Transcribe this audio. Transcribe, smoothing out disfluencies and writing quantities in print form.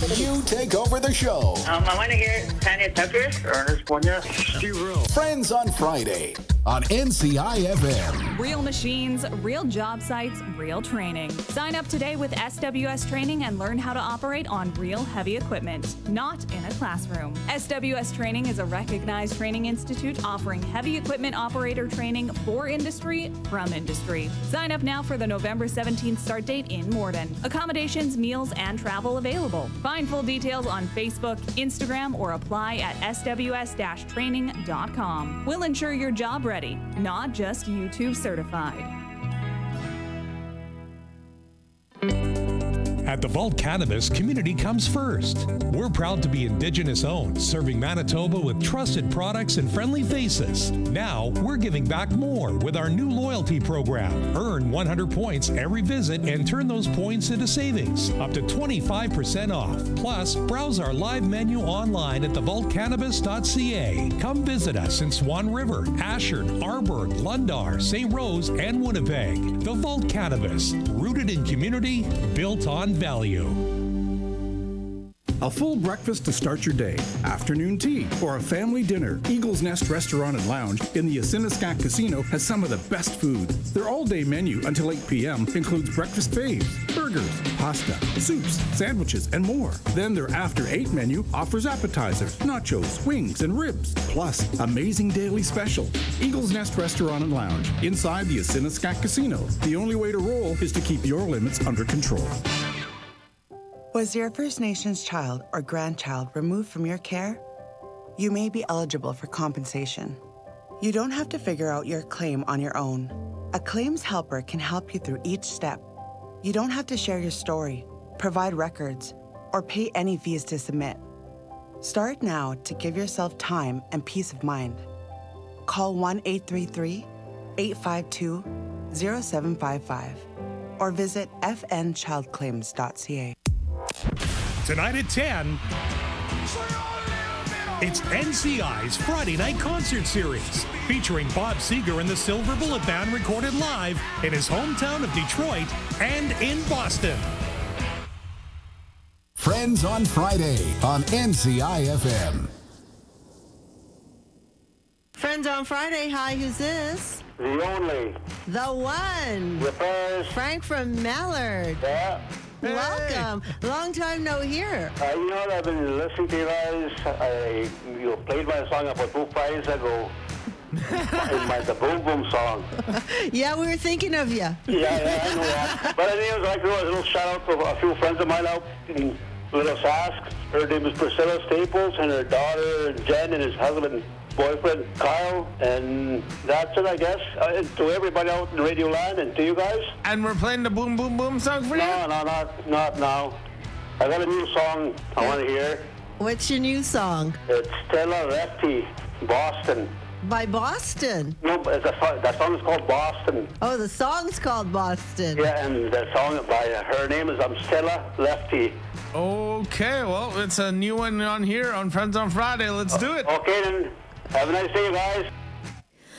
You take over the show. I want to hear Tanya Tucker, Ernest Ponya, Steve Rule. Friends on Friday on NCIFM. Real machines, real job sites, real training. Sign up today with SWS Training and learn how to operate on real heavy equipment, not in a classroom. SWS Training is a recognized training institute offering heavy equipment operator training for industry from industry. Sign up now for the November 17th start date in Morden. Accommodations, meals, and travel available. Find full details on Facebook, Instagram, or apply at sws-training.com. We'll ensure you're job ready, not just YouTube certified. At the Vault Cannabis, community comes first. We're proud to be Indigenous owned, serving Manitoba with trusted products and friendly faces. Now, we're giving back more with our new loyalty program. Earn 100 points every visit and turn those points into savings, up to 25% off. Plus, browse our live menu online at thevaultcannabis.ca. Come visit us in Swan River, Ashard, Arborg, Lundar, St. Rose, and Winnipeg. The Vault Cannabis, rooted in community, built on value. A full breakfast to start your day, afternoon tea, or a family dinner. Eagle's Nest Restaurant and Lounge in the Assiniskak Casino has some of the best food. Their all-day menu until 8 p.m. includes breakfast faves, burgers, pasta, soups, sandwiches, and more. Then their after 8 menu offers appetizers, nachos, wings, and ribs, plus amazing daily specials. Eagle's Nest Restaurant and Lounge inside the Assiniskak Casino. The only way to roll is to keep your limits under control. Was your First Nations child or grandchild removed from your care? You may be eligible for compensation. You don't have to figure out your claim on your own. A claims helper can help you through each step. You don't have to share your story, provide records, or pay any fees to submit. Start now to give yourself time and peace of mind. Call 1-833-852-0755 or visit fnchildclaims.ca. Tonight at 10, it's NCI's Friday Night Concert Series, featuring Bob Seger and the Silver Bullet Band recorded live in his hometown of Detroit and in Boston. Friends on Friday on NCIFM. Friends on Friday, hi, who's this? The only. The one. The first. Frank from Mallard. Yeah. Welcome. Long time no hear. You know what? I've been listening to you guys. You played my song about 2 Fridays ago. The Boom Boom song. Yeah, we were thinking of you. Yeah, I know that. But anyways, I'd like to do a little shout out to a few friends of mine out in Little Sask. Her name is Priscilla Staples, and her daughter Jen, and his husband, boyfriend Kyle, and that's it, I guess. To everybody out in Radio Land and to you guys. And we're playing the Boom Boom Boom song for you? No, not now. I got a new song I want to hear. What's your new song? It's Stella Lefty, Boston. By Boston? No, that song is called Boston. Oh, the song's called Boston. Yeah, and the song by her name is Stella Lefty. Okay, well, it's a new one on here on Friends on Friday. Let's do it. Okay, then. Have a nice day, guys.